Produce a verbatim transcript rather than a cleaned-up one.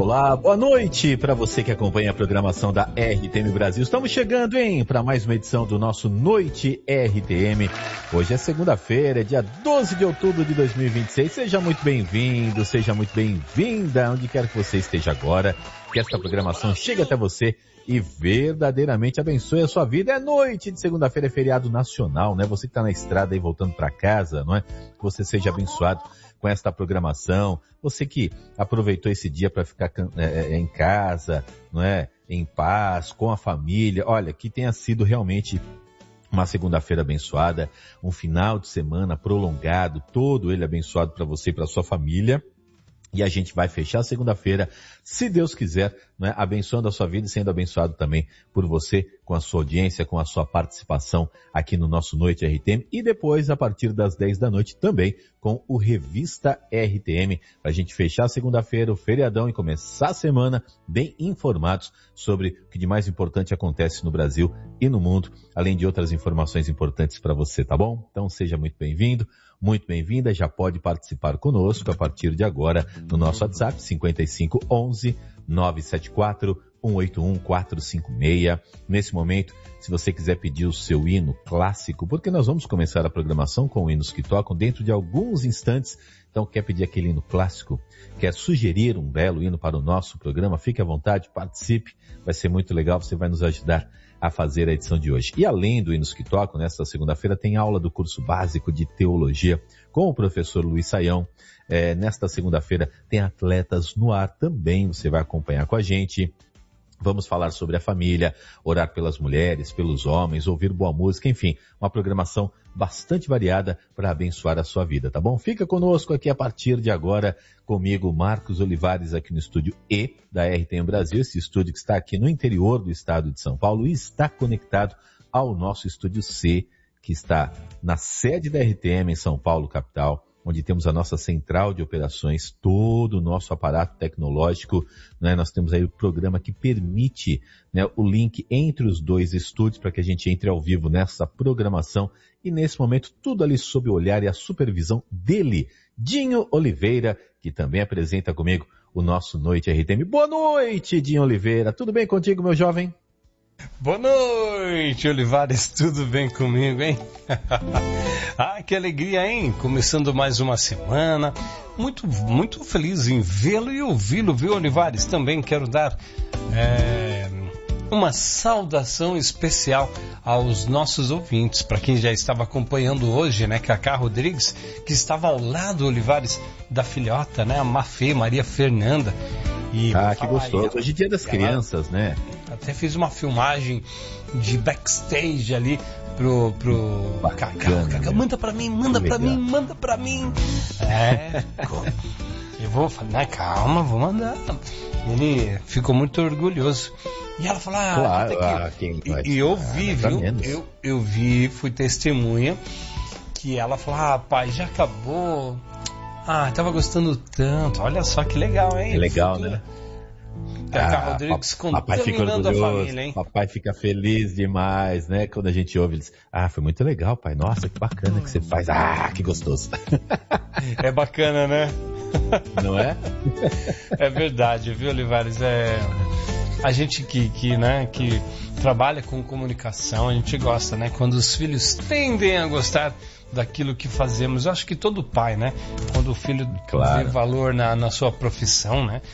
Olá, boa noite para você que acompanha a programação da R T M Brasil. Estamos chegando, hein, para mais uma edição do nosso Noite R T M. Hoje é segunda-feira, é dia doze de outubro de dois mil e vinte e seis. Seja muito bem-vindo, seja muito bem-vinda, onde quer que você esteja agora. Que esta programação chegue até você e verdadeiramente abençoe a sua vida. É noite de segunda-feira, é feriado nacional, né? Você que está na estrada e voltando para casa, não é? Que você seja abençoado com esta programação. Você que aproveitou esse dia para ficar é, em casa, não é? Em paz, com a família. Olha, que tenha sido realmente uma segunda-feira abençoada, um final de semana prolongado, todo ele abençoado para você e para sua família. E a gente vai fechar a segunda-feira, se Deus quiser, né, abençoando a sua vida e sendo abençoado também por você, com a sua audiência, com a sua participação aqui no nosso Noite R T M. E depois, a partir das dez da noite, também com o Revista R T M, para a gente fechar a segunda-feira, o feriadão, e começar a semana bem informados sobre o que de mais importante acontece no Brasil e no mundo, além de outras informações importantes para você, tá bom? Então seja muito bem-vindo. Muito bem-vinda, já pode participar conosco a partir de agora no nosso WhatsApp cinco cinco um um, nove sete quatro, um oito um, quatro cinco seis. Nesse momento, se você quiser pedir o seu hino clássico, porque nós vamos começar a programação com hinos que tocam dentro de alguns instantes. Então, quer pedir aquele hino clássico? Quer sugerir um belo hino para o nosso programa? Fique à vontade, participe. Vai ser muito legal, você vai nos ajudar a fazer a edição de hoje. E além do Hinos que Tocam, nesta segunda-feira tem aula do curso básico de teologia com o professor Luiz Saião. É, nesta segunda-feira tem Atletas no Ar também, você vai acompanhar com a gente. Vamos falar sobre a família, orar pelas mulheres, pelos homens, ouvir boa música, enfim, uma programação bastante variada para abençoar a sua vida, tá bom? Fica conosco aqui a partir de agora, comigo, Marcos Olivares, aqui no estúdio E da R T M Brasil, esse estúdio que está aqui no interior do estado de São Paulo e está conectado ao nosso estúdio C, que está na sede da R T M em São Paulo, capital, onde temos a nossa central de operações, todo o nosso aparato tecnológico, né? Nós temos aí o programa que permite, né, o link entre os dois estúdios para que a gente entre ao vivo nessa programação. E nesse momento, tudo ali sob o olhar e a supervisão dele, Dinho Oliveira, que também apresenta comigo o nosso Noite R T M. Boa noite, Dinho Oliveira. Tudo bem contigo, meu jovem? Boa noite, Olivares, tudo bem comigo, hein? Ah, que alegria, hein? Começando mais uma semana, muito, muito feliz em vê-lo e ouvi-lo, viu, Olivares? Também quero dar é, uma saudação especial aos nossos ouvintes, para quem já estava acompanhando hoje, né, Cacá Rodrigues, que estava ao lado, Olivares, da filhota, né, a Mafê, Maria Fernanda. E ah, que gostoso. Ela, hoje é dia das crianças, né? Até fiz uma filmagem de backstage ali pro, pro Cacá. Cacá, manda pra mim, manda pra mim, manda pra mim. É, eu vou falar, calma, vou mandar. Ele ficou muito orgulhoso. E ela falou, ah, claro, ah quem e, e eu vi, ah, viu? Eu, eu vi, fui testemunha, que ela falou, ah, pai, já acabou. Ah, tava gostando tanto. Olha só que legal, hein? Que legal, né? Cacá ah, Rodrigues papai fica orgulhoso, a família, hein? Papai fica feliz demais, né? Quando a gente ouve eles, ah, foi muito legal, pai. Nossa, que bacana que você faz. Ah, que gostoso. É bacana, né? Não é? É verdade, viu, Olivares? É... A gente que, que, né, que trabalha com comunicação, a gente gosta, né? Quando os filhos tendem a gostar daquilo que fazemos. Eu acho que todo pai, né? Quando o filho claro. vê valor na, na sua profissão, né?